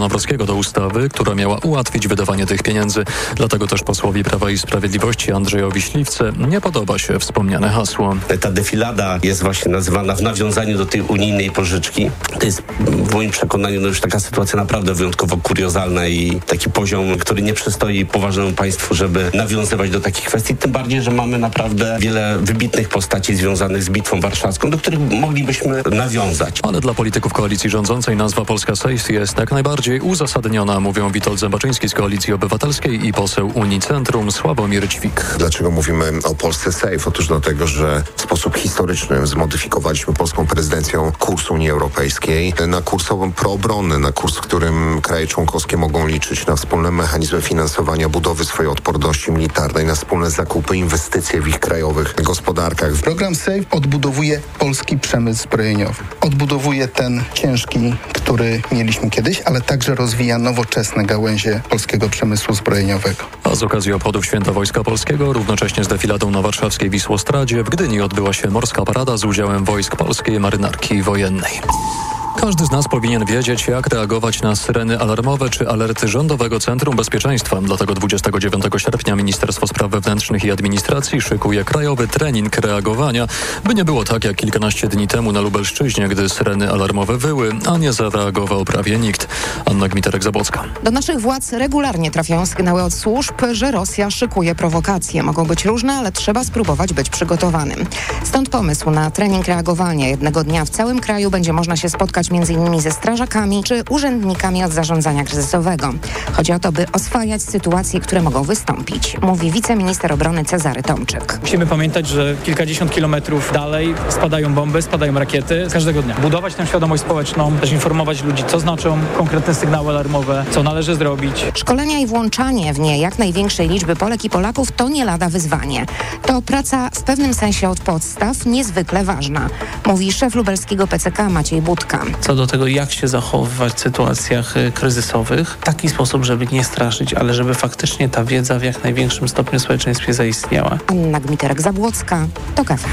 Nawrockiego do ustawy, która miała ułatwić wydawanie tych pieniędzy. Dlatego też posłowi Prawa i Sprawiedliwości Andrzejowi Śliwce nie podoba się wspomniane hasło. Ta defilada jest właśnie nazywana w nawiązaniu do tej unijnej pożyczki. To jest w moim przekonaniu już taka sytuacja naprawdę wyjątkowo kuriozalna i taki poziom, który nie przystoi poważnemu państwu, żeby nawiązywać do takich kwestii. Tym bardziej, że mamy naprawdę wiele wybitnych postaci związanych z Bitwą Warszawską, do których moglibyśmy nawiązać. Ale dla polityków koalicji rządzącej nazwa Polska Safe jest jak najbardziej uzasadniona, mówią Witold Zębaczyński z Koalicji Obywatelskiej i poseł Unii Centrum Sławomir Ćwik. Dlaczego mówimy o Polsce Safe? Otóż dlatego, że w sposób historyczny zmodyfikowaliśmy polską prezydencją kurs Unii Europejskiej na kurs proobronny, na kurs, w którym kraje członkowskie mogą liczyć na wspólne mechanizmy finansowania budowy swojej odporności militarnej, na wspólne zakupy, inwestycje w ich krajowych gospodarkach. Program SAFE odbudowuje polski przemysł zbrojeniowy. Odbudowuje ten ciężki, który mieliśmy kiedyś, ale także rozwija nowoczesne gałęzie polskiego przemysłu zbrojeniowego. A z okazji obchodów Święta Wojska Polskiego, równocześnie z defiladą na warszawskiej Wisłostradzie, w Gdyni odbyła się morska parada z udziałem wojsk polskiej marynarki wojennej. Każdy z nas powinien wiedzieć, jak reagować na syreny alarmowe czy alerty Rządowego Centrum Bezpieczeństwa. Dlatego 29 sierpnia Ministerstwo Spraw Wewnętrznych i Administracji szykuje krajowy trening reagowania, by nie było tak jak kilkanaście dni temu na Lubelszczyźnie, gdy syreny alarmowe wyły, a nie zareagował prawie nikt. Anna Gmiterek-Zabłocka. Do naszych władz regularnie trafiają sygnały od służb, że Rosja szykuje prowokacje. Mogą być różne, ale trzeba spróbować być przygotowanym. Stąd pomysł na trening reagowania. Jednego dnia w całym kraju będzie można się spotkać m.in. ze strażakami czy urzędnikami od zarządzania kryzysowego. Chodzi o to, by oswajać sytuacje, które mogą wystąpić, mówi wiceminister obrony Cezary Tomczyk. Musimy pamiętać, że kilkadziesiąt kilometrów dalej spadają bomby, spadają rakiety każdego dnia. Budować tę świadomość społeczną, też informować ludzi, co znaczą konkretne sygnały alarmowe, co należy zrobić. Szkolenia i włączanie w nie jak największej liczby Polek i Polaków to nie lada wyzwanie. To praca w pewnym sensie od podstaw niezwykle ważna, mówi szef lubelskiego PCK Maciej Budka. Co do tego, jak się zachowywać w sytuacjach kryzysowych, w taki sposób, żeby nie straszyć, ale żeby faktycznie ta wiedza w jak największym stopniu w społeczeństwie zaistniała. Anna Gmiterek-Zabłocka, TOK FM.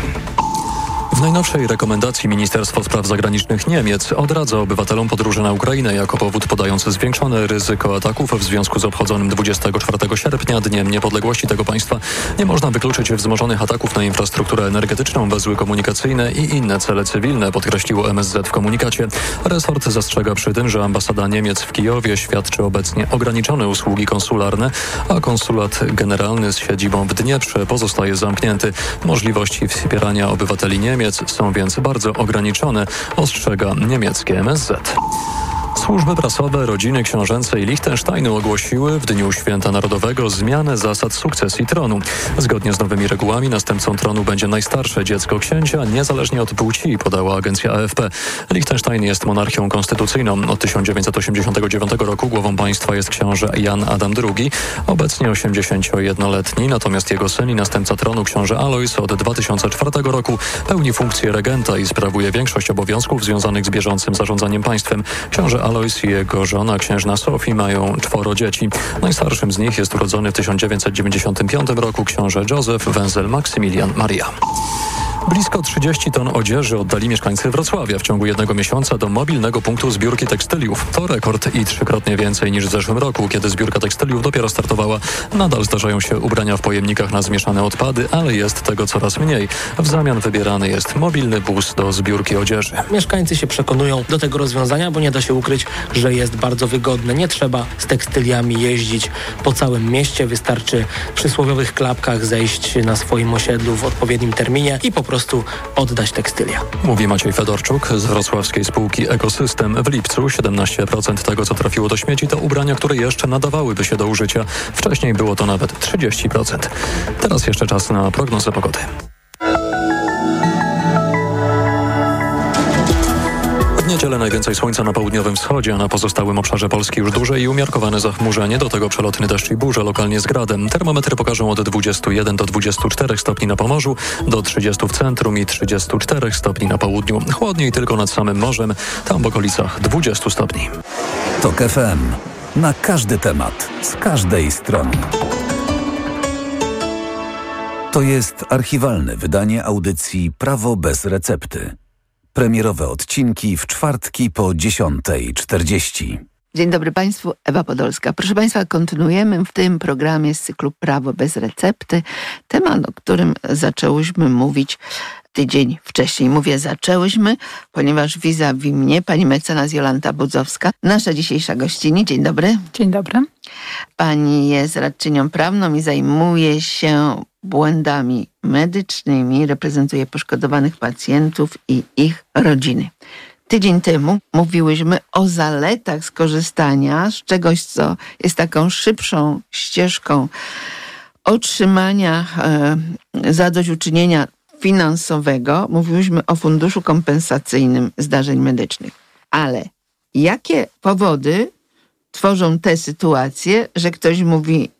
W najnowszej rekomendacji Ministerstwo Spraw Zagranicznych Niemiec odradza obywatelom podróży na Ukrainę jako powód podając zwiększone ryzyko ataków w związku z obchodzonym 24 sierpnia Dniem Niepodległości tego państwa. Nie można wykluczyć wzmożonych ataków na infrastrukturę energetyczną, węzły komunikacyjne i inne cele cywilne, podkreśliło MSZ w komunikacie. Resort zastrzega przy tym, że ambasada Niemiec w Kijowie świadczy obecnie ograniczone usługi konsularne, a konsulat generalny z siedzibą w Dnieprze pozostaje zamknięty. Możliwości wspierania obywateli Niemiec są więc bardzo ograniczone, ostrzega niemieckie MSZ. Służby prasowe rodziny książęcej Liechtensteinu ogłosiły w Dniu Święta Narodowego zmianę zasad sukcesji tronu. Zgodnie z nowymi regułami następcą tronu będzie najstarsze dziecko księcia, niezależnie od płci, podała agencja AFP. Liechtenstein jest monarchią konstytucyjną. Od 1989 roku głową państwa jest książę Jan Adam II, obecnie 81-letni, natomiast jego syn i następca tronu książę Alojz od 2004 roku pełni funkcję regenta i sprawuje większość obowiązków związanych z bieżącym zarządzaniem państwem. Książę Alojz i jego żona, księżna Sofii, mają 4 dzieci. Najstarszym z nich jest urodzony w 1995 roku książę Józef Wenzel Maksymilian Maria. Blisko 30 ton odzieży oddali mieszkańcy Wrocławia w ciągu jednego miesiąca do mobilnego punktu zbiórki tekstyliów. To rekord i 3-krotnie więcej niż w zeszłym roku, kiedy zbiórka tekstyliów dopiero startowała. Nadal zdarzają się ubrania w pojemnikach na zmieszane odpady, ale jest tego coraz mniej. W zamian wybierany jest mobilny bus do zbiórki odzieży. Mieszkańcy się przekonują do tego rozwiązania, bo nie da się ukryć, że jest bardzo wygodne. Nie trzeba z tekstyliami jeździć po całym mieście. Wystarczy w przysłowiowych klapkach zejść na swoim osiedlu w odpowiednim terminie i po prostu oddać tekstylia. Mówi Maciej Fedorczuk z wrocławskiej spółki Ekosystem. W lipcu 17% tego, co trafiło do śmieci, to ubrania, które jeszcze nadawałyby się do użycia. Wcześniej było to nawet 30%. Teraz jeszcze czas na prognozę pogody. W niedzielę najwięcej słońca na południowym wschodzie, a na pozostałym obszarze Polski już duże i umiarkowane zachmurzenie, do tego przelotny deszcz i burze, lokalnie z gradem. Termometry pokażą od 21 do 24 stopni na Pomorzu, do 30 w centrum i 34 stopni na południu. Chłodniej tylko nad samym morzem, tam w okolicach 20 stopni. TOK FM. Na każdy temat, z każdej strony. To jest archiwalne wydanie audycji Prawo bez recepty. Premierowe odcinki w czwartki po 10:40. Dzień dobry Państwu, Ewa Podolska. Proszę Państwa, kontynuujemy w tym programie z cyklu Prawo bez recepty. Temat, o którym zaczęłyśmy mówić tydzień wcześniej. Mówię zaczęłyśmy, ponieważ vis-a-vis mnie pani mecenas Jolanta Budzowska, nasza dzisiejsza gościni. Dzień dobry. Dzień dobry. Pani jest radczynią prawną i zajmuje się błędami medycznymi, reprezentuje poszkodowanych pacjentów i ich rodziny. Tydzień temu mówiłyśmy o zaletach skorzystania z czegoś, co jest taką szybszą ścieżką otrzymania zadośćuczynienia finansowego. Mówiłyśmy o funduszu kompensacyjnym zdarzeń medycznych. Ale jakie powody tworzą te sytuacje, że ktoś mówi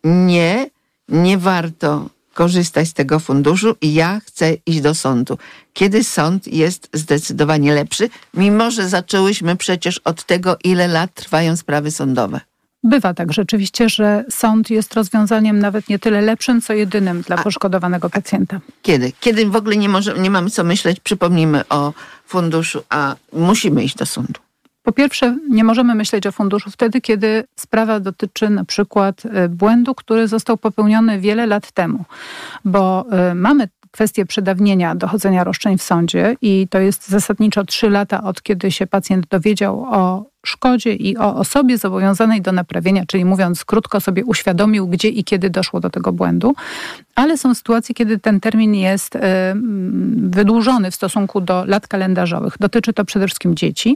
nie warto korzystać z tego funduszu i ja chcę iść do sądu. Kiedy sąd jest zdecydowanie lepszy, mimo że zaczęłyśmy przecież od tego, ile lat trwają sprawy sądowe. Bywa tak rzeczywiście, że sąd jest rozwiązaniem nawet nie tyle lepszym, co jedynym dla poszkodowanego pacjenta. Kiedy? Kiedy w ogóle nie mamy co myśleć, przypomnijmy o funduszu, a musimy iść do sądu. Po pierwsze, nie możemy myśleć o funduszu wtedy, kiedy sprawa dotyczy na przykład błędu, który został popełniony wiele lat temu, bo mamy kwestię przedawnienia dochodzenia roszczeń w sądzie i to jest zasadniczo 3 lata od kiedy się pacjent dowiedział o szkodzie i o osobie zobowiązanej do naprawienia, czyli mówiąc krótko, sobie uświadomił, gdzie i kiedy doszło do tego błędu, ale są sytuacje, kiedy ten termin jest wydłużony w stosunku do lat kalendarzowych. Dotyczy to przede wszystkim dzieci,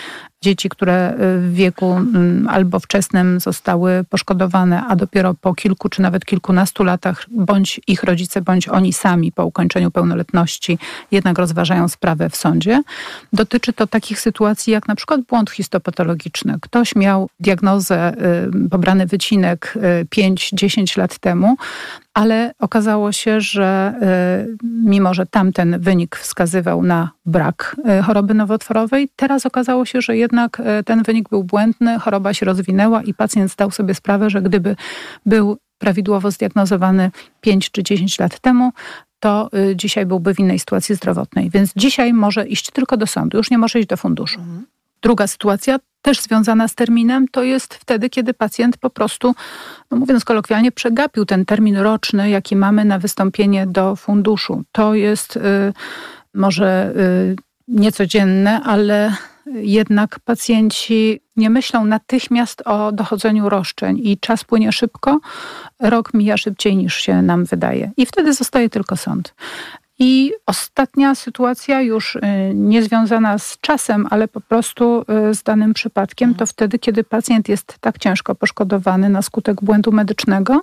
które w wieku albo wczesnym zostały poszkodowane, a dopiero po kilku czy nawet kilkunastu latach bądź ich rodzice, bądź oni sami po ukończeniu pełnoletności jednak rozważają sprawę w sądzie. Dotyczy to takich sytuacji jak na przykład błąd histopatologiczny. Ktoś miał diagnozę, pobrany wycinek 5-10 lat temu, ale okazało się, że mimo, że tamten wynik wskazywał na brak choroby nowotworowej, teraz okazało się, że jednak ten wynik był błędny, choroba się rozwinęła i pacjent zdał sobie sprawę, że gdyby był prawidłowo zdiagnozowany 5 czy 10 lat temu, to dzisiaj byłby w innej sytuacji zdrowotnej. Więc dzisiaj może iść tylko do sądu, już nie może iść do funduszu. Druga sytuacja, też związana z terminem, to jest wtedy, kiedy pacjent po prostu, mówiąc kolokwialnie, przegapił ten termin roczny, jaki mamy na wystąpienie do funduszu. To jest może niecodzienne, ale jednak pacjenci nie myślą natychmiast o dochodzeniu roszczeń i czas płynie szybko, rok mija szybciej niż się nam wydaje. I wtedy zostaje tylko sąd. I ostatnia sytuacja, już nie związana z czasem, ale po prostu z danym przypadkiem, to wtedy, kiedy pacjent jest tak ciężko poszkodowany na skutek błędu medycznego,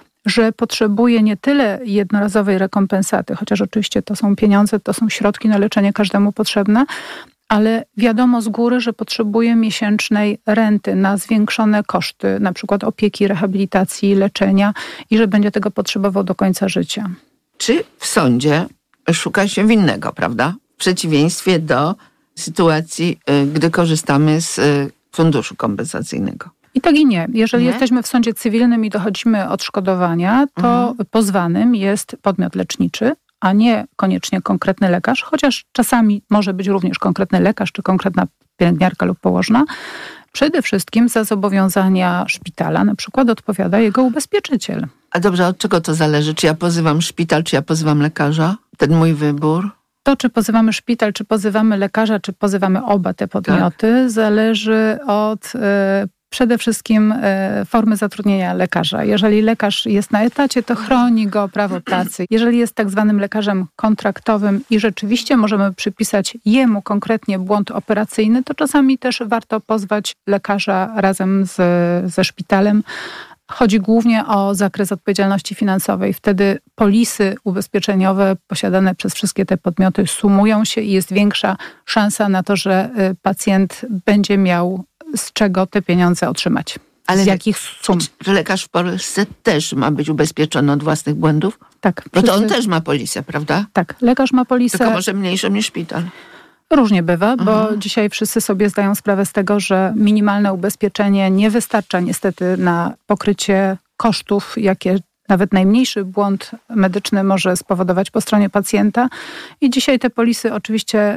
że potrzebuje nie tyle jednorazowej rekompensaty, chociaż oczywiście to są pieniądze, to są środki na leczenie każdemu potrzebne, ale wiadomo z góry, że potrzebuje miesięcznej renty na zwiększone koszty, na przykład opieki, rehabilitacji, leczenia i że będzie tego potrzebował do końca życia. Czy w sądzie szuka się winnego, prawda? W przeciwieństwie do sytuacji, gdy korzystamy z funduszu kompensacyjnego. I tak i nie. Jeżeli jesteśmy w sądzie cywilnym i dochodzimy odszkodowania, to pozwanym jest podmiot leczniczy, a nie koniecznie konkretny lekarz, chociaż czasami może być również konkretny lekarz, czy konkretna pielęgniarka lub położna. Przede wszystkim za zobowiązania szpitala na przykład odpowiada jego ubezpieczyciel. A dobrze, od czego to zależy? Czy ja pozywam szpital, czy ja pozywam lekarza? Ten mój wybór? To, czy pozywamy szpital, czy pozywamy lekarza, czy pozywamy oba te podmioty, zależy od przede wszystkim formy zatrudnienia lekarza. Jeżeli lekarz jest na etacie, to chroni go prawo pracy. Jeżeli jest tak zwanym lekarzem kontraktowym i rzeczywiście możemy przypisać jemu konkretnie błąd operacyjny, to czasami też warto pozwać lekarza razem ze szpitalem. Chodzi głównie o zakres odpowiedzialności finansowej. Wtedy polisy ubezpieczeniowe posiadane przez wszystkie te podmioty sumują się i jest większa szansa na to, że pacjent będzie miał z czego te pieniądze otrzymać. Ale z jakich sum? Czy lekarz w Polsce też ma być ubezpieczony od własnych błędów? Tak. Bo to on też ma polisę, prawda? Tak, lekarz ma polisę. Tylko może mniejszą niż szpital. Różnie bywa, bo dzisiaj wszyscy sobie zdają sprawę z tego, że minimalne ubezpieczenie nie wystarcza niestety na pokrycie kosztów, jakie Nawet najmniejszy błąd medyczny może spowodować po stronie pacjenta. I dzisiaj te polisy oczywiście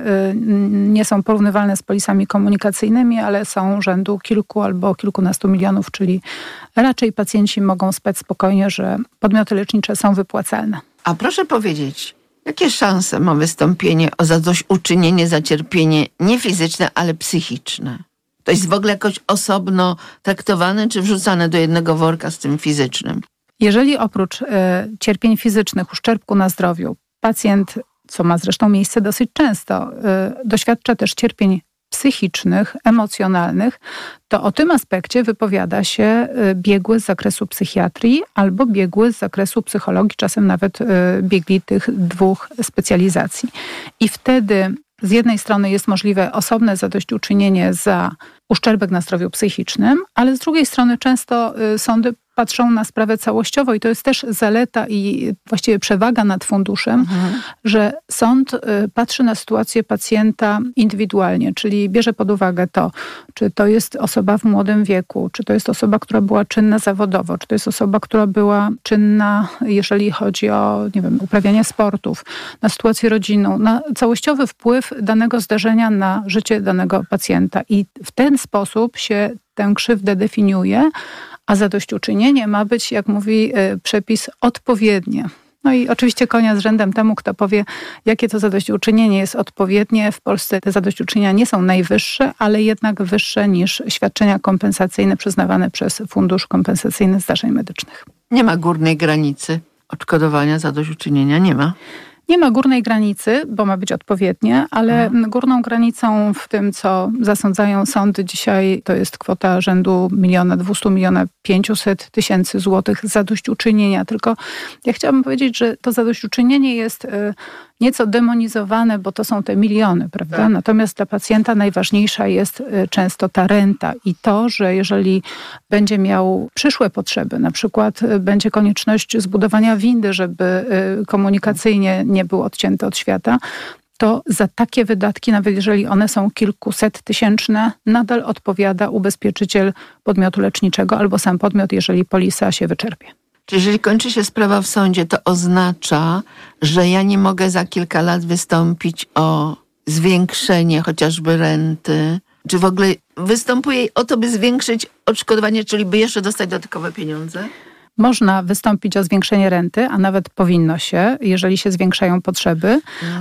nie są porównywalne z polisami komunikacyjnymi, ale są rzędu kilku albo kilkunastu milionów, czyli raczej pacjenci mogą spać spokojnie, że podmioty lecznicze są wypłacalne. A proszę powiedzieć, jakie szanse ma wystąpienie o zadośćuczynienie za cierpienie nie fizyczne, ale psychiczne? To jest w ogóle jakoś osobno traktowane, czy wrzucane do jednego worka z tym fizycznym? Jeżeli oprócz cierpień fizycznych, uszczerbku na zdrowiu, pacjent, co ma zresztą miejsce dosyć często, doświadcza też cierpień psychicznych, emocjonalnych, to o tym aspekcie wypowiada się biegły z zakresu psychiatrii albo biegły z zakresu psychologii, czasem nawet biegli tych dwóch specjalizacji. I wtedy z jednej strony jest możliwe osobne zadośćuczynienie za uszczerbek na zdrowiu psychicznym, ale z drugiej strony często sądy patrzą na sprawę całościowo i to jest też zaleta i właściwie przewaga nad funduszem, że sąd patrzy na sytuację pacjenta indywidualnie, czyli bierze pod uwagę to, czy to jest osoba w młodym wieku, czy to jest osoba, która była czynna zawodowo, czy to jest osoba, która była czynna, jeżeli chodzi o, nie wiem, uprawianie sportów, na sytuację rodzinną, na całościowy wpływ danego zdarzenia na życie danego pacjenta. I w ten sposób się tę krzywdę definiuje, a zadośćuczynienie ma być, jak mówi przepis, odpowiednie. No i oczywiście konia z rzędem temu, kto powie, jakie to zadośćuczynienie jest odpowiednie. W Polsce te zadośćuczynienia nie są najwyższe, ale jednak wyższe niż świadczenia kompensacyjne przyznawane przez Fundusz Kompensacyjny Zdarzeń Medycznych. Nie ma górnej granicy odszkodowania zadośćuczynienia, nie ma. Nie ma górnej granicy, bo ma być odpowiednie, ale górną granicą w tym, co zasądzają sądy dzisiaj, to jest kwota rzędu 1 200 500 000 złotych zadośćuczynienia. Tylko ja chciałabym powiedzieć, że to zadośćuczynienie jest nieco demonizowane, bo to są te miliony, prawda? Tak. Natomiast dla pacjenta najważniejsza jest często ta renta i to, że jeżeli będzie miał przyszłe potrzeby, na przykład będzie konieczność zbudowania windy, żeby komunikacyjnie nie był odcięty od świata, to za takie wydatki, nawet jeżeli one są kilkusettysięczne, nadal odpowiada ubezpieczyciel podmiotu leczniczego albo sam podmiot, jeżeli polisa się wyczerpie. Czyli jeżeli kończy się sprawa w sądzie, to oznacza, że ja nie mogę za kilka lat wystąpić o zwiększenie chociażby renty, czy w ogóle występuje o to, by zwiększyć odszkodowanie, czyli by jeszcze dostać dodatkowe pieniądze? Można wystąpić o zwiększenie renty, a nawet powinno się, jeżeli się zwiększają potrzeby.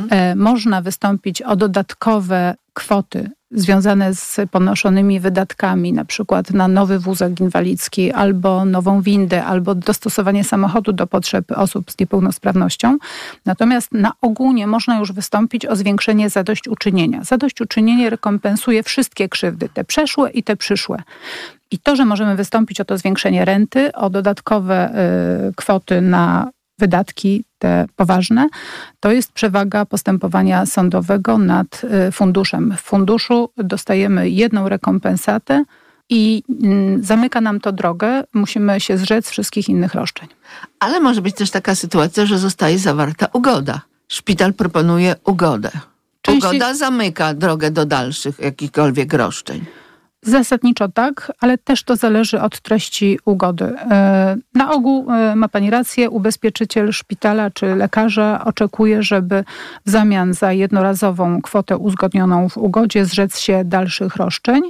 Można wystąpić o dodatkowe kwoty związane z ponoszonymi wydatkami, na przykład na nowy wózek inwalidzki, albo nową windę, albo dostosowanie samochodu do potrzeb osób z niepełnosprawnością. Natomiast na ogół nie można już wystąpić o zwiększenie zadośćuczynienia. Zadośćuczynienie rekompensuje wszystkie krzywdy, te przeszłe i te przyszłe. I to, że możemy wystąpić o to zwiększenie renty, o dodatkowe kwoty na wydatki te poważne, to jest przewaga postępowania sądowego nad funduszem. W funduszu dostajemy jedną rekompensatę i zamyka nam to drogę. Musimy się zrzec wszystkich innych roszczeń. Ale może być też taka sytuacja, że zostaje zawarta ugoda. Szpital proponuje ugodę. Ugoda zamyka drogę do dalszych jakichkolwiek roszczeń. Zasadniczo tak, ale też to zależy od treści ugody. Na ogół ma pani rację, ubezpieczyciel szpitala czy lekarza oczekuje, żeby w zamian za jednorazową kwotę uzgodnioną w ugodzie zrzec się dalszych roszczeń.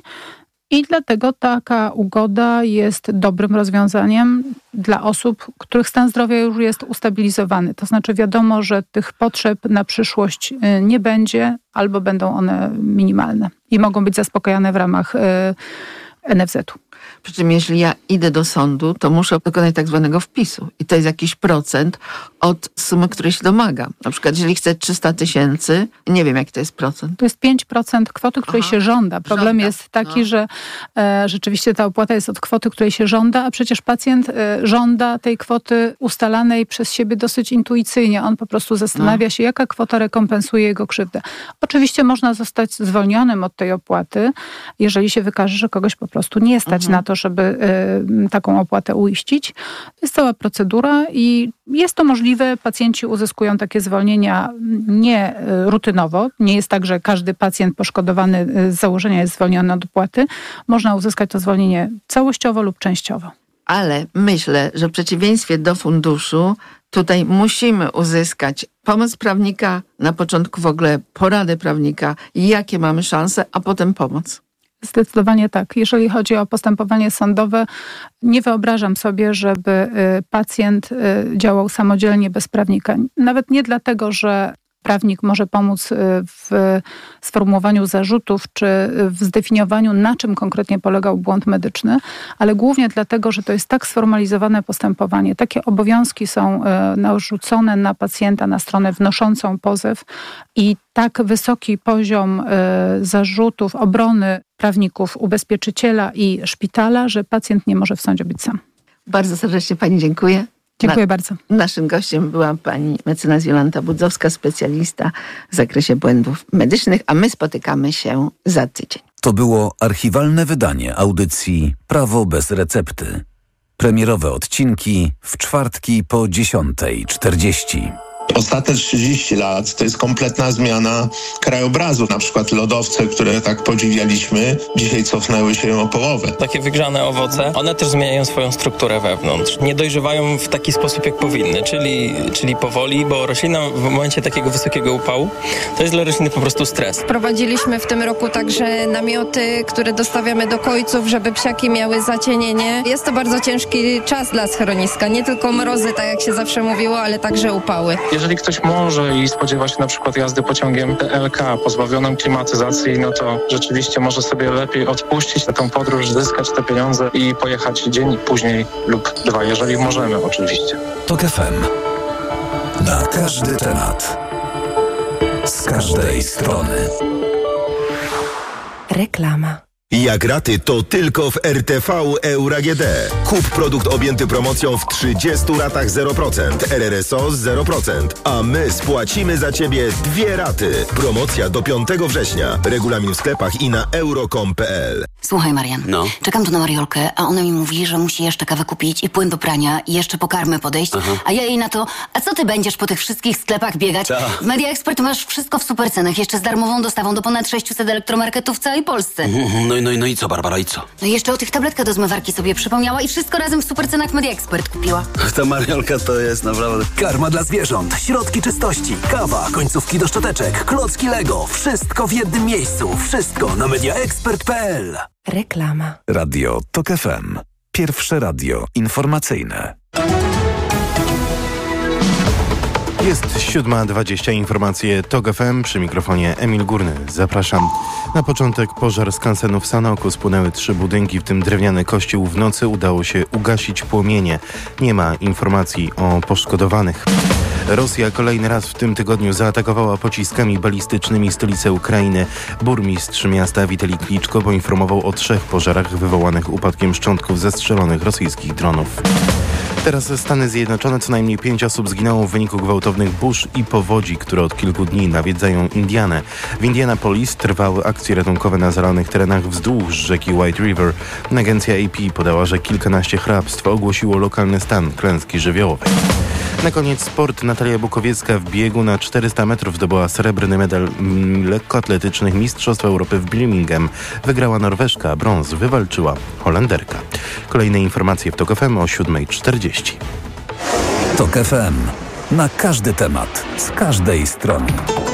I dlatego taka ugoda jest dobrym rozwiązaniem dla osób, których stan zdrowia już jest ustabilizowany. To znaczy wiadomo, że tych potrzeb na przyszłość nie będzie albo będą one minimalne i mogą być zaspokajane w ramach NFZ-u. Przy czym jeśli ja idę do sądu, to muszę dokonać tak zwanego wpisu. I to jest jakiś procent od sumy, której się domagam. Na przykład jeżeli chcę 300 000, nie wiem jaki to jest procent. To jest 5% kwoty, której się żąda. Problem jest taki, że rzeczywiście ta opłata jest od kwoty, której się żąda, a przecież pacjent żąda tej kwoty ustalanej przez siebie dosyć intuicyjnie. On po prostu zastanawia się, jaka kwota rekompensuje jego krzywdę. Oczywiście można zostać zwolnionym od tej opłaty, jeżeli się wykaże, że kogoś po prostu nie stać na to, żeby taką opłatę uiścić. To jest cała procedura i jest to możliwe. Pacjenci uzyskują takie zwolnienia nie rutynowo. Nie jest tak, że każdy pacjent poszkodowany z założenia jest zwolniony od opłaty. Można uzyskać to zwolnienie całościowo lub częściowo. Ale myślę, że w przeciwieństwie do funduszu tutaj musimy uzyskać pomoc prawnika, na początku w ogóle poradę prawnika, jakie mamy szanse, a potem pomoc. Zdecydowanie tak. Jeżeli chodzi o postępowanie sądowe, nie wyobrażam sobie, żeby pacjent działał samodzielnie bez prawnika. Nawet nie dlatego, że prawnik może pomóc w sformułowaniu zarzutów czy w zdefiniowaniu, na czym konkretnie polegał błąd medyczny, ale głównie dlatego, że to jest tak sformalizowane postępowanie. Takie obowiązki są narzucone na pacjenta, na stronę wnoszącą pozew i tak wysoki poziom zarzutów, obrony prawników, ubezpieczyciela i szpitala, że pacjent nie może w sądzie być sam. Bardzo serdecznie pani dziękuję. Dziękuję bardzo. Naszym gościem była pani mecenas Jolanta Budzowska, specjalista w zakresie błędów medycznych, a my spotykamy się za tydzień. To było archiwalne wydanie audycji Prawo bez recepty. Premierowe odcinki w czwartki po 10:40. Ostatnie 30 lat to jest kompletna zmiana krajobrazu. Na przykład lodowce, które tak podziwialiśmy, dzisiaj cofnęły się o połowę. Takie wygrzane owoce, one też zmieniają swoją strukturę wewnątrz. Nie dojrzewają w taki sposób, jak powinny, czyli powoli, bo roślina w momencie takiego wysokiego upału to jest dla rośliny po prostu stres. Wprowadziliśmy w tym roku także namioty, które dostawiamy do kojców, żeby psiaki miały zacienienie. Jest to bardzo ciężki czas dla schroniska. Nie tylko mrozy, tak jak się zawsze mówiło, ale także upały. Jeżeli ktoś może i spodziewa się na przykład jazdy pociągiem TLK pozbawioną klimatyzacji, no to rzeczywiście może sobie lepiej odpuścić na tą podróż, zyskać te pieniądze i pojechać dzień później lub 2, jeżeli możemy oczywiście. TOK FM. Na każdy temat. Z każdej strony. Reklama. Jak raty, to tylko w RTV Euro AGD. Kup produkt objęty promocją w 30 ratach 0%, RRSO 0%, a my spłacimy za Ciebie 2 raty. Promocja do 5 września. Regulamin w sklepach i na euro.com.pl. Słuchaj, Marian, czekam tu na Mariolkę, a ona mi mówi, że musi jeszcze kawę kupić i płyn do prania i jeszcze po karmę podejść, a ja jej na to, a co ty będziesz po tych wszystkich sklepach biegać? W Media Expert masz wszystko w super cenach, jeszcze z darmową dostawą do ponad 600 elektromarketów w całej Polsce. No i co, Barbara, i co? No i jeszcze o tych tabletkach do zmywarki sobie przypomniała i wszystko razem w super cenach w Media Expert kupiła. Ta Mariolka to jest naprawdę... Karma dla zwierząt, środki czystości, kawa, końcówki do szczoteczek, klocki Lego. Wszystko w jednym miejscu. Wszystko na mediaexpert.pl. Reklama. Radio TOK FM. Pierwsze radio informacyjne. Jest 7:20, informacje TOK FM, przy mikrofonie Emil Górny. Zapraszam. Na początek pożar skansenu w Sanoku. Spłonęły 3 budynki, w tym drewniany kościół. W nocy udało się ugasić płomienie. Nie ma informacji o poszkodowanych. Rosja kolejny raz w tym tygodniu zaatakowała pociskami balistycznymi stolicę Ukrainy. Burmistrz miasta Witalij Kliczko poinformował o 3 pożarach wywołanych upadkiem szczątków zestrzelonych rosyjskich dronów. Teraz Stany Zjednoczone. Co najmniej 5 osób zginęło w wyniku gwałtownych burz i powodzi, które od kilku dni nawiedzają Indianę. W Indianapolis trwały akcje ratunkowe na zalanych terenach wzdłuż rzeki White River. Agencja AP podała, że kilkanaście hrabstw ogłosiło lokalny stan klęski żywiołowej. Na koniec sport. Natalia Bukowiecka w biegu na 400 metrów zdobyła srebrny medal lekkoatletycznych Mistrzostw Europy w Birmingham. Wygrała Norweżka, a brąz wywalczyła Holenderka. Kolejne informacje w TOK FM o 7:40. TOK FM. Na każdy temat, z każdej strony.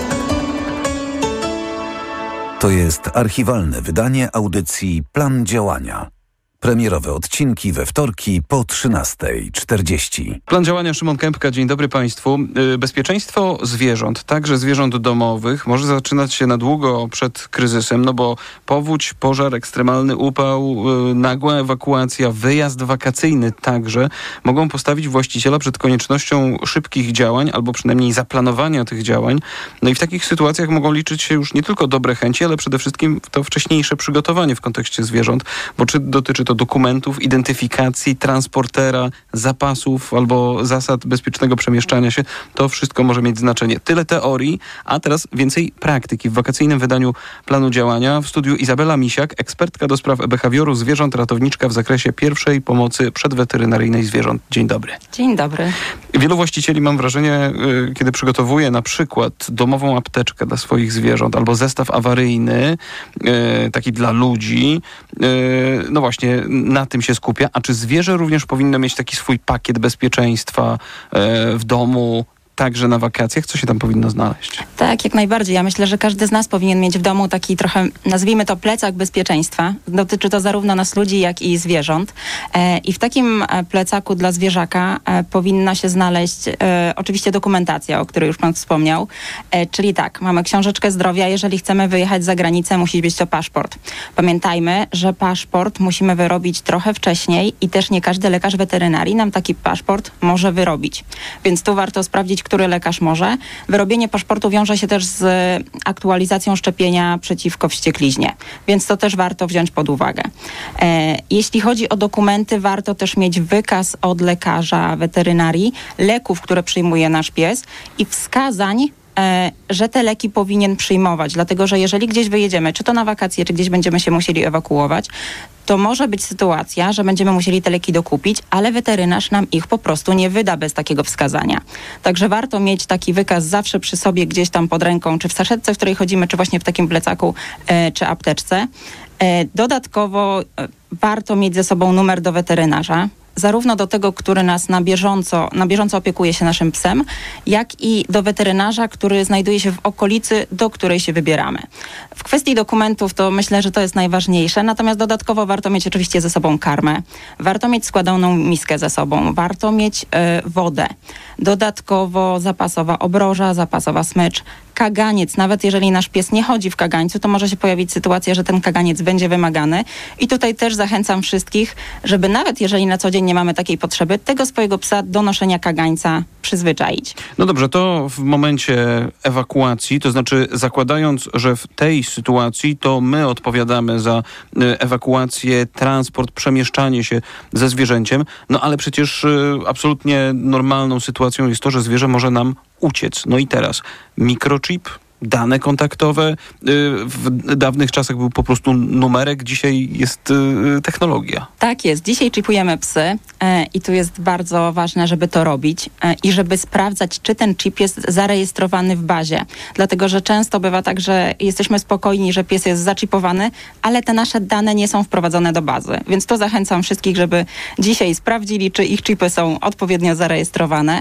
To jest archiwalne wydanie audycji Plan Działania. Premierowe odcinki we wtorki po 13:40. Plan działania, Szymon Kępka, dzień dobry Państwu. Bezpieczeństwo zwierząt, także zwierząt domowych, może zaczynać się na długo przed kryzysem, no bo powódź, pożar, ekstremalny upał, nagła ewakuacja, wyjazd wakacyjny także mogą postawić właściciela przed koniecznością szybkich działań, albo przynajmniej zaplanowania tych działań. No i w takich sytuacjach mogą liczyć się już nie tylko dobre chęci, ale przede wszystkim to wcześniejsze przygotowanie w kontekście zwierząt, bo czy dotyczy to dokumentów, identyfikacji, transportera, zapasów albo zasad bezpiecznego przemieszczania się, to wszystko może mieć znaczenie. Tyle teorii, a teraz więcej praktyki. W wakacyjnym wydaniu planu działania w studiu Izabela Misiak, ekspertka do spraw behawioru zwierząt, ratowniczka w zakresie pierwszej pomocy przedweterynaryjnej zwierząt. Dzień dobry. Dzień dobry. Wielu właścicieli, mam wrażenie, kiedy przygotowuje na przykład domową apteczkę dla swoich zwierząt albo zestaw awaryjny, taki dla ludzi, no właśnie, na tym się skupia. A czy zwierzę również powinno mieć taki swój pakiet bezpieczeństwa w domu, także na wakacjach? Co się tam powinno znaleźć? Tak, jak najbardziej. Ja myślę, że każdy z nas powinien mieć w domu taki trochę, nazwijmy to, plecak bezpieczeństwa. Dotyczy to zarówno nas ludzi, jak i zwierząt. I w takim plecaku dla zwierzaka powinna się znaleźć oczywiście dokumentacja, o której już pan wspomniał. Czyli tak, mamy książeczkę zdrowia. Jeżeli chcemy wyjechać za granicę, musi być to paszport. Pamiętajmy, że paszport musimy wyrobić trochę wcześniej i też nie każdy lekarz weterynarii nam taki paszport może wyrobić. Więc tu warto sprawdzić, który lekarz może. Wyrobienie paszportu wiąże się też z aktualizacją szczepienia przeciwko wściekliźnie, więc to też warto wziąć pod uwagę. Jeśli chodzi o dokumenty, warto też mieć wykaz od lekarza weterynarii leków, które przyjmuje nasz pies i wskazań, że te leki powinien przyjmować, dlatego że jeżeli gdzieś wyjedziemy, czy to na wakacje, czy gdzieś będziemy się musieli ewakuować, to może być sytuacja, że będziemy musieli te leki dokupić, ale weterynarz nam ich po prostu nie wyda bez takiego wskazania. Także warto mieć taki wykaz zawsze przy sobie, gdzieś tam pod ręką, czy w saszetce, w której chodzimy, czy właśnie w takim plecaku, czy apteczce. Dodatkowo warto mieć ze sobą numer do weterynarza, zarówno do tego, który nas na bieżąco opiekuje się naszym psem, jak i do weterynarza, który znajduje się w okolicy, do której się wybieramy. W kwestii dokumentów to myślę, że to jest najważniejsze, natomiast dodatkowo warto mieć oczywiście ze sobą karmę, warto mieć składaną miskę ze sobą, warto mieć wodę, dodatkowo zapasowa obroża, zapasowa smycz, kaganiec. Nawet jeżeli nasz pies nie chodzi w kagańcu, to może się pojawić sytuacja, że ten kaganiec będzie wymagany. I tutaj też zachęcam wszystkich, żeby nawet jeżeli na co dzień nie mamy takiej potrzeby, tego swojego psa do noszenia kagańca przyzwyczaić. No dobrze, to w momencie ewakuacji, to znaczy zakładając, że w tej sytuacji to my odpowiadamy za ewakuację, transport, przemieszczanie się ze zwierzęciem, no ale przecież absolutnie normalną sytuacją jest to, że zwierzę może nam uciec. No i teraz mikrochip, dane kontaktowe. W dawnych czasach był po prostu numerek, dzisiaj jest technologia. Tak jest. Dzisiaj chipujemy psy i tu jest bardzo ważne, żeby to robić i żeby sprawdzać, czy ten chip jest zarejestrowany w bazie. Dlatego, że często bywa tak, że jesteśmy spokojni, że pies jest zaczipowany, ale te nasze dane nie są wprowadzone do bazy. Więc to zachęcam wszystkich, żeby dzisiaj sprawdzili, czy ich chipy są odpowiednio zarejestrowane.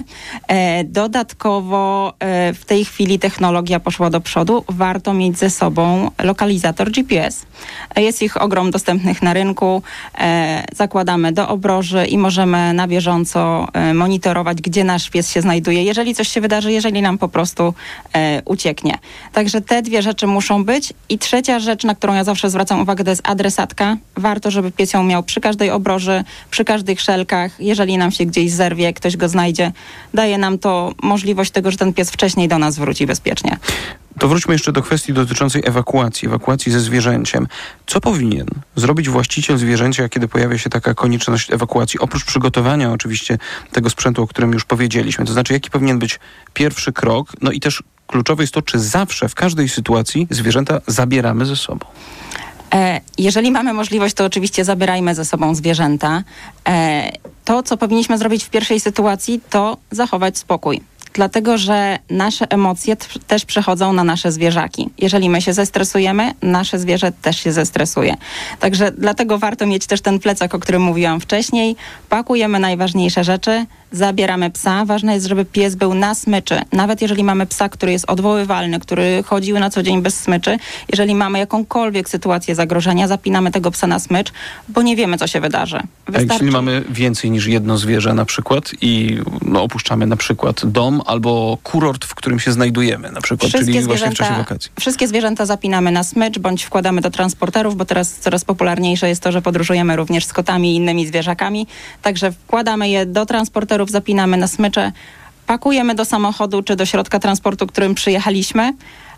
Dodatkowo w tej chwili technologia poszła do przodu, warto mieć ze sobą lokalizator GPS. Jest ich ogrom dostępnych na rynku. Zakładamy do obroży i możemy na bieżąco monitorować, gdzie nasz pies się znajduje, jeżeli coś się wydarzy, jeżeli nam po prostu ucieknie. Także te dwie rzeczy muszą być. I trzecia rzecz, na którą ja zawsze zwracam uwagę, to jest adresatka. Warto, żeby pies ją miał przy każdej obroży, przy każdych szelkach. Jeżeli nam się gdzieś zerwie, ktoś go znajdzie, daje nam to możliwość tego, że ten pies wcześniej do nas wróci bezpiecznie. To wróćmy jeszcze do kwestii dotyczącej ewakuacji ze zwierzęciem. Co powinien zrobić właściciel zwierzęcia, kiedy pojawia się taka konieczność ewakuacji? Oprócz przygotowania oczywiście tego sprzętu, o którym już powiedzieliśmy. To znaczy, jaki powinien być pierwszy krok? No i też kluczowe jest to, czy zawsze w każdej sytuacji zwierzęta zabieramy ze sobą. Jeżeli mamy możliwość, to oczywiście zabierajmy ze sobą zwierzęta. To, co powinniśmy zrobić w pierwszej sytuacji, to zachować spokój. Dlatego, że nasze emocje też przechodzą na nasze zwierzaki. Jeżeli my się zestresujemy, nasze zwierzę też się zestresuje. Także dlatego warto mieć też ten plecak, o którym mówiłam wcześniej. Pakujemy najważniejsze rzeczy, zabieramy psa. Ważne jest, żeby pies był na smyczy. Nawet jeżeli mamy psa, który jest odwoływalny, który chodził na co dzień bez smyczy, jeżeli mamy jakąkolwiek sytuację zagrożenia, zapinamy tego psa na smycz, bo nie wiemy, co się wydarzy. A jeśli mamy więcej niż jedno zwierzę na przykład i opuszczamy na przykład dom albo kurort, w którym się znajdujemy na przykład, czyli właśnie w czasie wakacji. Wszystkie zwierzęta zapinamy na smycz bądź wkładamy do transporterów, bo teraz coraz popularniejsze jest to, że podróżujemy również z kotami i innymi zwierzakami. Także wkładamy je do transporterów, zapinamy na smycze, pakujemy do samochodu czy do środka transportu, którym przyjechaliśmy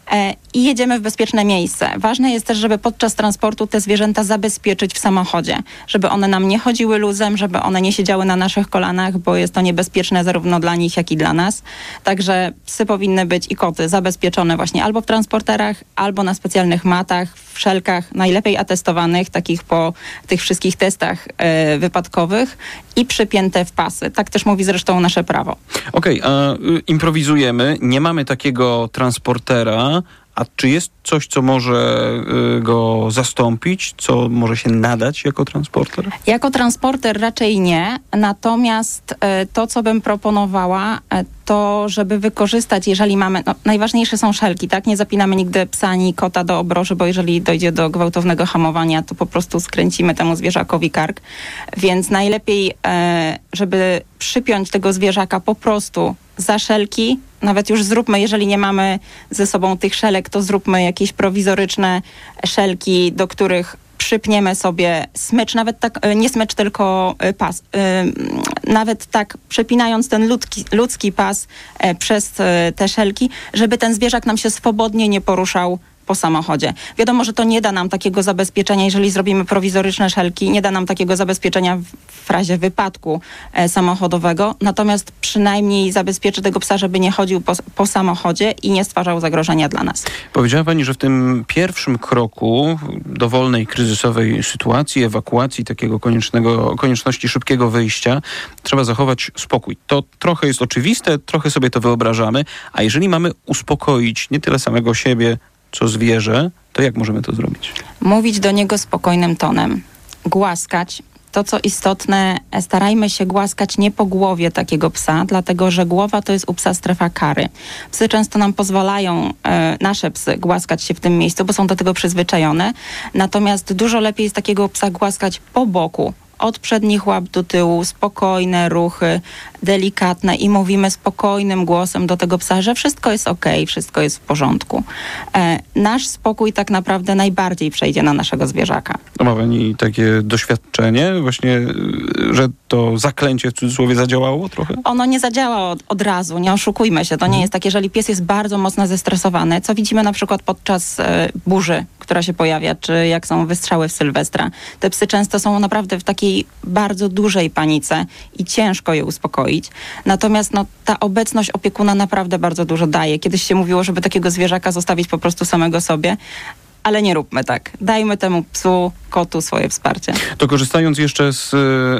i jedziemy w bezpieczne miejsce. Ważne jest też, żeby podczas transportu te zwierzęta zabezpieczyć w samochodzie, żeby one nam nie chodziły luzem, żeby one nie siedziały na naszych kolanach, bo jest to niebezpieczne zarówno dla nich, jak i dla nas. Także psy powinny być i koty zabezpieczone właśnie albo w transporterach, albo na specjalnych matach, w szelkach, najlepiej atestowanych, takich po tych wszystkich testach wypadkowych i przypięte w pasy. Tak też mówi zresztą nasze prawo. Okej, a improwizujemy, nie mamy takiego transportera, A czy jest coś, co może go zastąpić, co może się nadać jako transporter? Jako transporter raczej nie, natomiast to, co bym proponowała, to żeby wykorzystać, jeżeli mamy, najważniejsze są szelki, tak? Nie zapinamy nigdy psa ani kota do obroży, bo jeżeli dojdzie do gwałtownego hamowania, to po prostu skręcimy temu zwierzakowi kark. Więc najlepiej, żeby przypiąć tego zwierzaka po prostu za szelki, nawet już zróbmy, jeżeli nie mamy ze sobą tych szelek, to zróbmy jakieś prowizoryczne szelki, do których przypniemy sobie smycz, nawet tak, nie smycz, tylko pas. Nawet tak przepinając ten ludzki pas przez te szelki, żeby ten zwierzak nam się swobodnie nie poruszał po samochodzie. Wiadomo, że to nie da nam takiego zabezpieczenia, jeżeli zrobimy prowizoryczne szelki, nie da nam takiego zabezpieczenia w razie wypadku samochodowego, natomiast przynajmniej zabezpieczy tego psa, żeby nie chodził po samochodzie i nie stwarzał zagrożenia dla nas. Powiedziała pani, że w tym pierwszym kroku dowolnej kryzysowej sytuacji, ewakuacji, takiego konieczności szybkiego wyjścia, trzeba zachować spokój. To trochę jest oczywiste, trochę sobie to wyobrażamy, a jeżeli mamy uspokoić nie tyle samego siebie, co zwierzę, to jak możemy to zrobić? Mówić do niego spokojnym tonem, głaskać. To, co istotne, starajmy się głaskać nie po głowie takiego psa, dlatego że głowa to jest u psa strefa kary. Psy często nam pozwalają, nasze psy, głaskać się w tym miejscu, bo są do tego przyzwyczajone. Natomiast dużo lepiej jest takiego psa głaskać po boku, od przednich łap do tyłu, spokojne ruchy, delikatne i mówimy spokojnym głosem do tego psa, że wszystko jest okej, wszystko jest w porządku. Nasz spokój tak naprawdę najbardziej przejdzie na naszego zwierzaka. Ma pani takie doświadczenie właśnie, że to zaklęcie w cudzysłowie zadziałało trochę? Ono nie zadziała od razu, nie oszukujmy się. To nie jest tak, jeżeli pies jest bardzo mocno zestresowany, co widzimy na przykład podczas burzy, która się pojawia, czy jak są wystrzały w Sylwestra. Te psy często są naprawdę w takiej bardzo dużej panice i ciężko je uspokoić. Natomiast ta obecność opiekuna naprawdę bardzo dużo daje. Kiedyś się mówiło, żeby takiego zwierzaka zostawić po prostu samego sobie, ale nie róbmy tak. Dajmy temu psu, kotu swoje wsparcie. To korzystając jeszcze z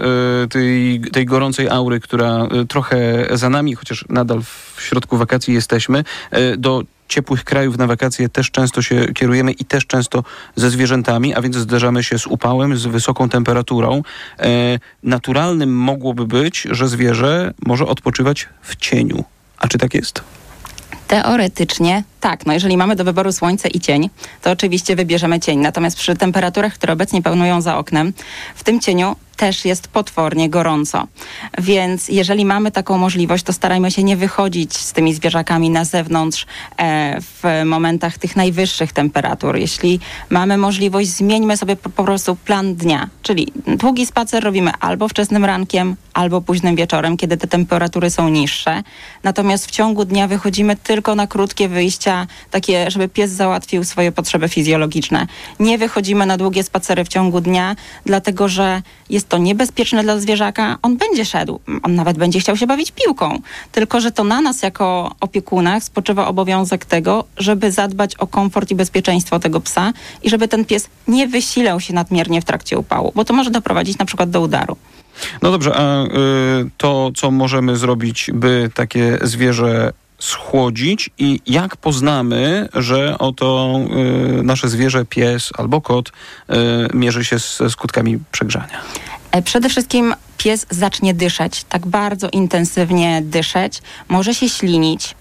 tej gorącej aury, która trochę za nami, chociaż nadal w środku wakacji jesteśmy, do ciepłych krajów na wakacje też często się kierujemy i też często ze zwierzętami, a więc zderzamy się z upałem, z wysoką temperaturą. Naturalnym mogłoby być, że zwierzę może odpoczywać w cieniu. A czy tak jest? Teoretycznie tak. Jeżeli mamy do wyboru słońce i cień, to oczywiście wybierzemy cień. Natomiast przy temperaturach, które obecnie panują za oknem, w tym cieniu też jest potwornie gorąco. Więc jeżeli mamy taką możliwość, to starajmy się nie wychodzić z tymi zwierzakami na zewnątrz w momentach tych najwyższych temperatur. Jeśli mamy możliwość, zmieńmy sobie po prostu plan dnia. Czyli długi spacer robimy albo wczesnym rankiem, albo późnym wieczorem, kiedy te temperatury są niższe. Natomiast w ciągu dnia wychodzimy tylko na krótkie wyjścia, takie, żeby pies załatwił swoje potrzeby fizjologiczne. Nie wychodzimy na długie spacery w ciągu dnia, dlatego że jest to niebezpieczne dla zwierzaka. On będzie szedł, on nawet będzie chciał się bawić piłką. Tylko że to na nas jako opiekunach spoczywa obowiązek tego, żeby zadbać o komfort i bezpieczeństwo tego psa i żeby ten pies nie wysilał się nadmiernie w trakcie upału, bo to może doprowadzić na przykład do udaru. No dobrze, a to, co możemy zrobić, by takie zwierzę schłodzić i jak poznamy, że oto nasze zwierzę, pies albo kot mierzy się ze skutkami przegrzania? Przede wszystkim pies zacznie dyszeć, tak bardzo intensywnie dyszeć, może się ślinić,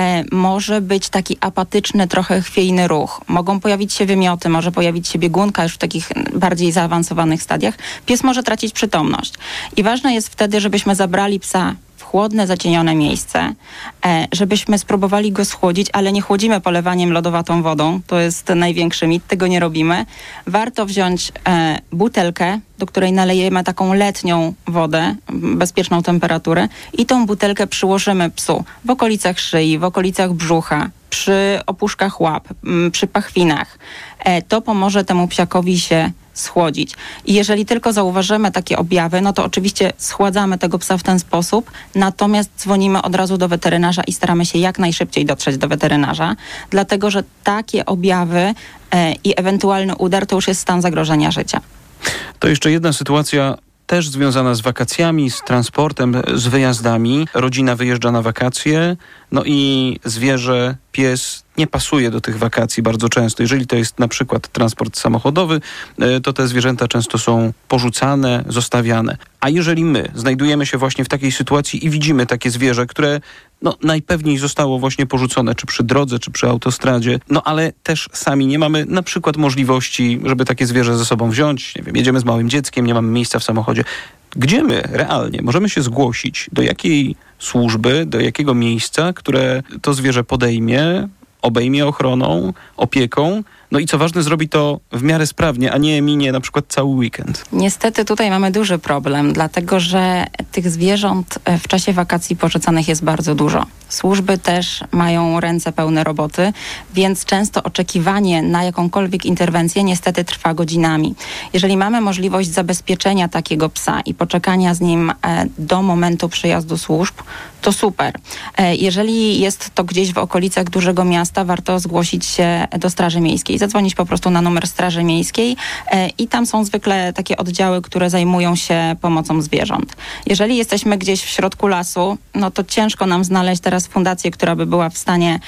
może być taki apatyczny, trochę chwiejny ruch. Mogą pojawić się wymioty, może pojawić się biegunka już w takich bardziej zaawansowanych stadiach. Pies może tracić przytomność. I ważne jest wtedy, żebyśmy zabrali psa w chłodne, zacienione miejsce, żebyśmy spróbowali go schłodzić, ale nie chłodzimy polewaniem lodowatą wodą. To jest największy mit, tego nie robimy. Warto wziąć butelkę, do której nalejemy taką letnią wodę, bezpieczną temperaturę i tą butelkę przyłożymy psu w okolicach szyi, w okolicach brzucha, przy opuszkach łap, przy pachwinach. To pomoże temu psiakowi się schłodzić. I jeżeli tylko zauważymy takie objawy, no to oczywiście schładzamy tego psa w ten sposób, natomiast dzwonimy od razu do weterynarza i staramy się jak najszybciej dotrzeć do weterynarza, dlatego że takie objawy i ewentualny udar to już jest stan zagrożenia życia. To jeszcze jedna sytuacja też związana z wakacjami, z transportem, z wyjazdami. Rodzina wyjeżdża na wakacje, no i zwierzę, pies nie pasuje do tych wakacji bardzo często. Jeżeli to jest na przykład transport samochodowy, to te zwierzęta często są porzucane, zostawiane. A jeżeli my znajdujemy się właśnie w takiej sytuacji i widzimy takie zwierzę, które najpewniej zostało właśnie porzucone, czy przy drodze, czy przy autostradzie, ale też sami nie mamy na przykład możliwości, żeby takie zwierzę ze sobą wziąć, nie wiem, jedziemy z małym dzieckiem, nie mamy miejsca w samochodzie. Gdzie my realnie możemy się zgłosić? Do jakiej służby, do jakiego miejsca, które to zwierzę podejmie, obejmie ochroną, opieką, i co ważne, zrobi to w miarę sprawnie, a nie minie na przykład cały weekend. Niestety tutaj mamy duży problem, dlatego że tych zwierząt w czasie wakacji porzucanych jest bardzo dużo. Służby też mają ręce pełne roboty, więc często oczekiwanie na jakąkolwiek interwencję niestety trwa godzinami. Jeżeli mamy możliwość zabezpieczenia takiego psa i poczekania z nim do momentu przyjazdu służb, to super. Jeżeli jest to gdzieś w okolicach dużego miasta, warto zgłosić się do Straży Miejskiej, zadzwonić po prostu na numer Straży Miejskiej i tam są zwykle takie oddziały, które zajmują się pomocą zwierząt. Jeżeli jesteśmy gdzieś w środku lasu, to ciężko nam znaleźć teraz fundację, która by była w stanie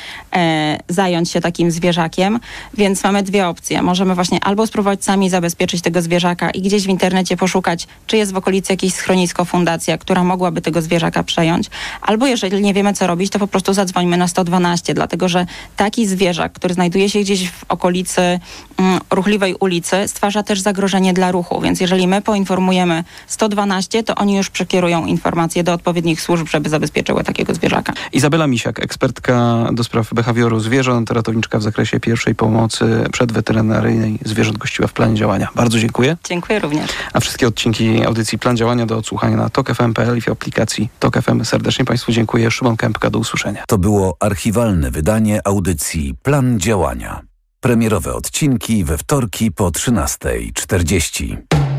zająć się takim zwierzakiem, więc mamy dwie opcje. Możemy właśnie albo spróbować sami zabezpieczyć tego zwierzaka i gdzieś w internecie poszukać, czy jest w okolicy jakieś schronisko, fundacja, która mogłaby tego zwierzaka przejąć, albo jeżeli nie wiemy, co robić, to po prostu zadzwońmy na 112, dlatego że taki zwierzak, który znajduje się gdzieś w okolicy ruchliwej ulicy, stwarza też zagrożenie dla ruchu, więc jeżeli my poinformujemy 112, to oni już przekierują informacje do odpowiednich służb, żeby zabezpieczyły takiego zwierzaka. Izabela Misiak, ekspertka do spraw behawioru zwierząt, ratowniczka w zakresie pierwszej pomocy przedweterynaryjnej zwierząt, gościła w planie działania. Bardzo dziękuję. Dziękuję również. A wszystkie odcinki audycji Plan Działania do odsłuchania na tokfm.pl i w aplikacji Tok FM. Serdecznie Państwu dziękuję. Szymon Kępka, do usłyszenia. To było archiwalne wydanie audycji Plan Działania. Premierowe odcinki we wtorki po 13:40.